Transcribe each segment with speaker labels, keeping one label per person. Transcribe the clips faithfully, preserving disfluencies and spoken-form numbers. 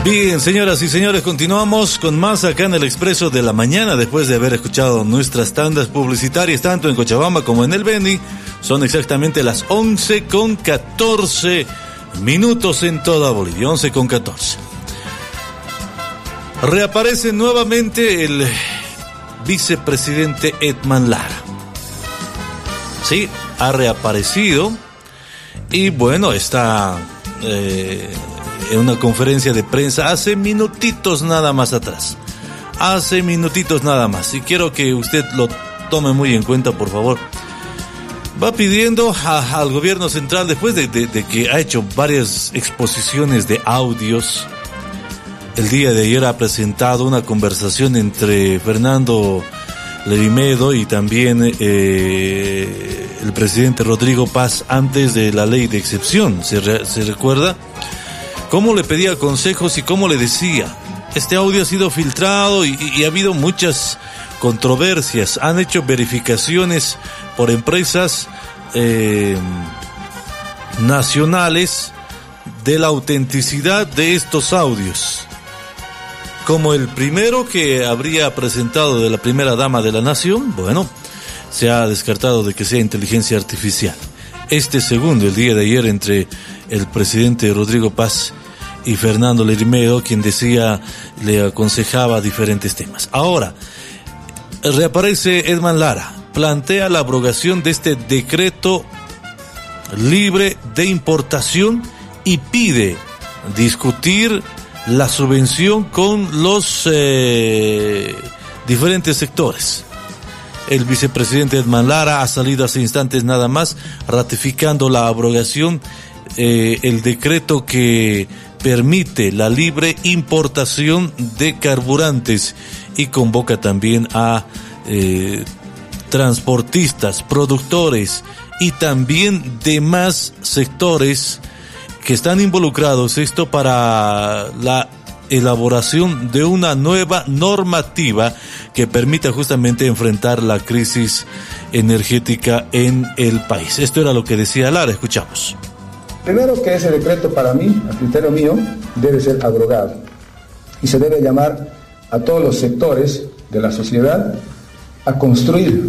Speaker 1: Bien, señoras y señores, continuamos con más acá en el Expreso de la Mañana, después de haber escuchado nuestras tandas publicitarias, tanto en Cochabamba como en el Beni. Son exactamente las once con catorce minutos en toda Bolivia, once con catorce. Reaparece nuevamente el vicepresidente Edman Lara. Sí, ha reaparecido y bueno, está eh, en una conferencia de prensa hace minutitos nada más atrás. Hace minutitos nada más. Y quiero que usted lo tome muy en cuenta, por favor. Va pidiendo a, al gobierno central, después de, de, de que ha hecho varias exposiciones de audios, el día de ayer ha presentado una conversación entre Fernando Lerimedo y también eh, el presidente Rodrigo Paz antes de la ley de excepción. ¿Se, re, se recuerda? Cómo le pedía consejos y cómo le decía. Este audio ha sido filtrado y, y ha habido muchas controversias. Han hecho verificaciones por empresas eh, nacionales de la autenticidad de estos audios. Como el primero que habría presentado de la primera dama de la nación, bueno, se ha descartado de que sea inteligencia artificial. Este segundo, el día de ayer, entre el presidente Rodrigo Paz y Fernando Lerimedo, quien decía, le aconsejaba diferentes temas. Ahora, reaparece Edman Lara, plantea la abrogación de este decreto libre de importación y pide discutir la subvención con los eh, diferentes sectores. El vicepresidente Edman Lara ha salido hace instantes nada más ratificando la abrogación, eh, el decreto que permite la libre importación de carburantes y convoca también a eh, transportistas, productores y también demás sectores que están involucrados, esto para la elaboración de una nueva normativa que permita justamente enfrentar la crisis energética en el país. Esto era lo que decía Lara, escuchamos.
Speaker 2: Primero, que ese decreto para mí, a criterio mío, debe ser abrogado y se debe llamar a todos los sectores de la sociedad a construir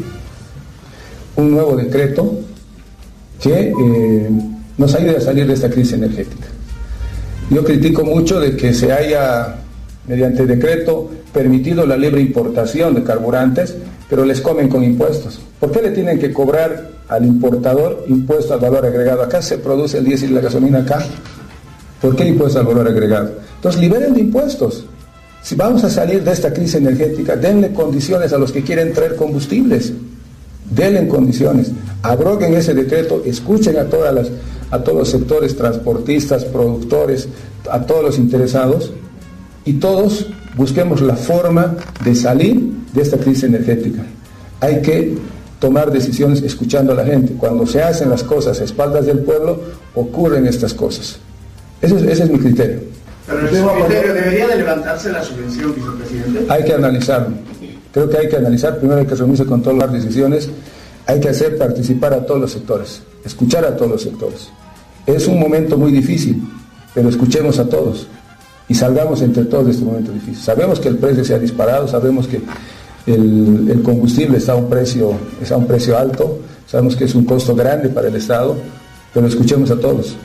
Speaker 2: un nuevo decreto que eh, nos ayude a salir de esta crisis energética. Yo critico mucho de que se haya, mediante decreto, permitido la libre importación de carburantes, pero les comen con impuestos. ¿Por qué le tienen que cobrar al importador impuesto al valor agregado? Acá se produce el diésel y la gasolina acá. ¿Por qué impuesto al valor agregado? Entonces liberen de impuestos. Si vamos a salir de esta crisis energética, denle condiciones a los que quieren traer combustibles. Denle condiciones. Abroguen ese decreto, escuchen a todas las, a todos los sectores, transportistas, productores, a todos los interesados, y todos busquemos la forma de salir de esta crisis energética. Hay que tomar decisiones escuchando a la gente. Cuando se hacen las cosas a espaldas del pueblo, ocurren estas cosas. Ese es, ese es mi criterio.
Speaker 3: Pero en su criterio, ¿debería de levantarse la subvención, vicepresidente?
Speaker 2: Hay que analizarlo. Creo que hay que analizar. Primero hay que reunirse con todas las decisiones. Hay que hacer participar a todos los sectores, escuchar a todos los sectores. Es un momento muy difícil, pero escuchemos a todos y salgamos entre todos de este momento difícil. Sabemos que el precio se ha disparado, sabemos que el, el combustible está a un precio, está a un precio alto, sabemos que es un costo grande para el Estado, pero escuchemos a todos.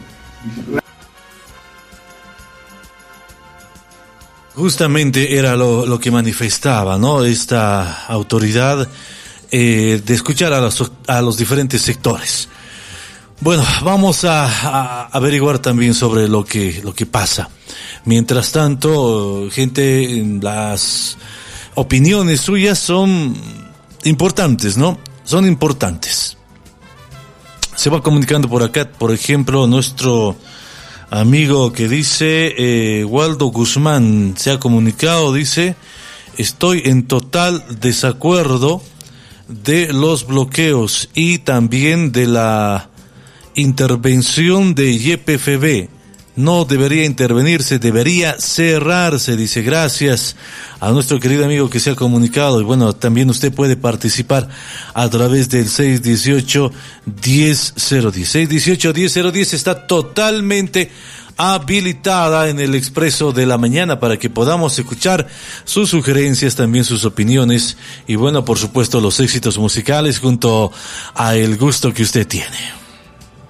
Speaker 1: Justamente era lo, lo que manifestaba, ¿no? Esta autoridad eh, de escuchar a los, a los diferentes sectores. Bueno, vamos a, a averiguar también sobre lo que, lo que pasa. Mientras tanto, gente, las opiniones suyas son importantes, ¿no? Son importantes. Se va comunicando por acá, por ejemplo, nuestro amigo que dice, eh, Waldo Guzmán se ha comunicado, dice, estoy en total desacuerdo de los bloqueos y también de la intervención de Y P F B. No debería intervenirse, debería cerrarse, dice. Gracias a nuestro querido amigo que se ha comunicado. Y bueno, también usted puede participar a través del seis uno ocho, uno cero cero uno cero. seis uno ocho, uno cero cero uno cero está totalmente habilitada en el Expreso de la Mañana para que podamos escuchar sus sugerencias, también sus opiniones y bueno, por supuesto los éxitos musicales junto a el gusto que usted tiene.